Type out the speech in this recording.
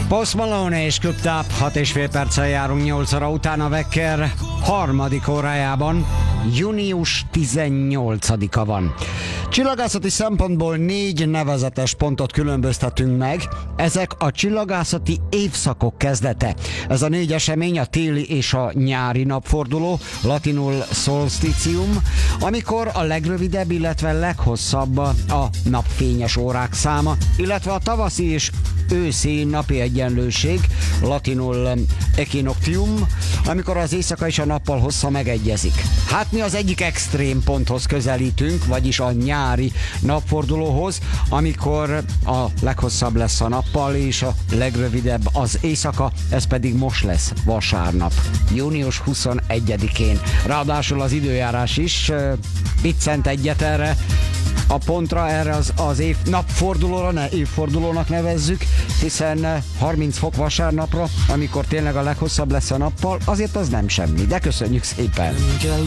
Post Malone és Club Top, 6,5 perccel járunk 8 óra után a Wecker harmadik órájában. Június 18-a van. Csillagászati szempontból 4 nevezetes pontot különböztetünk meg. Ezek a csillagászati évszakok kezdete. Ez a 4 esemény a téli és a nyári napforduló, latinul solstitium, amikor a legrövidebb, illetve leghosszabb a napfényes órák száma, illetve a tavaszi és őszi napi egyenlőség, latinul equinoctium, amikor az éjszaka és a nappal hossza megegyezik. Hát mi az egyik extrém ponthoz közelítünk, vagyis a nyári napfordulóhoz, amikor a leghosszabb lesz a nappal és a legrövidebb az éjszaka, ez pedig most lesz, vasárnap, június 21-én. Ráadásul az időjárás is piccent egyet erre a pontra, erre az napfordulóra, ne évfordulónak nevezzük, hiszen 30 fok vasárnapra, amikor tényleg a leghosszabb lesz a nappal, azért az nem semmi, de köszönjük szépen! Nem kell